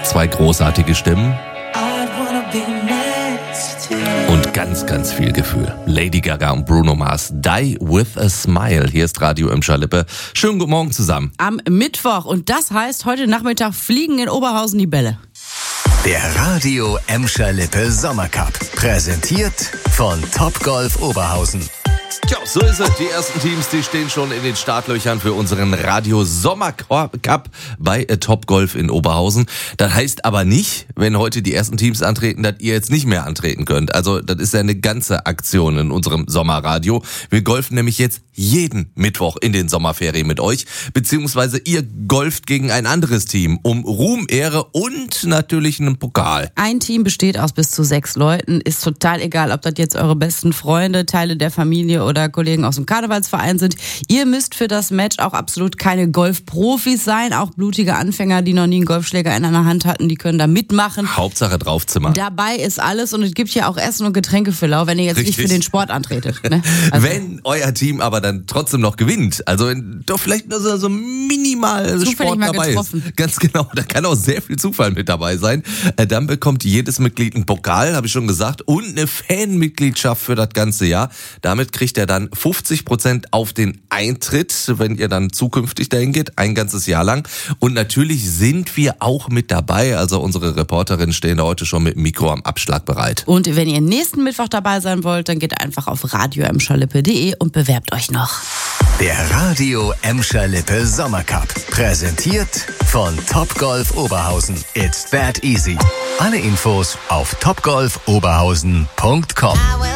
2 großartige Stimmen und ganz, ganz viel Gefühl. Lady Gaga und Bruno Mars, Die With A Smile. Hier ist Radio Emscher-Lippe. Schönen guten Morgen zusammen. Am Mittwoch und das heißt, heute Nachmittag fliegen in Oberhausen die Bälle. Der Radio Emscher-Lippe Sommercup. Präsentiert von Topgolf Oberhausen. Tja, so ist es. Die ersten Teams, die stehen schon in den Startlöchern für unseren Radio Sommercup bei Topgolf in Oberhausen. Das heißt aber nicht, wenn heute die ersten Teams antreten, dass ihr jetzt nicht mehr antreten könnt. Also das ist ja eine ganze Aktion in unserem Sommerradio. Wir golfen nämlich jetzt jeden Mittwoch in den Sommerferien mit euch, beziehungsweise ihr golft gegen ein anderes Team um Ruhm, Ehre und natürlich einen Pokal. Ein Team besteht aus bis zu 6 Leuten. Ist total egal, ob das jetzt eure besten Freunde, Teile der Familie oder Kollegen aus dem Karnevalsverein sind. Ihr müsst für das Match auch absolut keine Golfprofis sein. Auch blutige Anfänger, die noch nie einen Golfschläger in einer Hand hatten, die können da mitmachen. Hauptsache draufzimmern. Dabei ist alles und es gibt ja auch Essen und Getränke für lau, wenn ihr jetzt nicht für den Sport antretet. Ne? Also wenn euer Team aber dann trotzdem noch gewinnt, also doch vielleicht nur so minimal Sport dabei getroffen. ist. Ganz genau, da kann auch sehr viel Zufall mit dabei sein. Dann bekommt jedes Mitglied einen Pokal, habe ich schon gesagt, und eine Fanmitgliedschaft für das ganze Jahr. Damit kriegt er dann 50% auf den Eintritt, wenn ihr dann zukünftig dahin geht, ein ganzes Jahr lang. Und natürlich sind wir auch mit dabei, also unsere Reporterinnen stehen da heute schon mit dem Mikro am Abschlag bereit. Und wenn ihr nächsten Mittwoch dabei sein wollt, dann geht einfach auf radioemscherlippe.de und bewerbt euch noch. Der Radio Emscher-Lippe Sommercup. Präsentiert von Topgolf Oberhausen. It's that easy. Alle Infos auf topgolfoberhausen.com.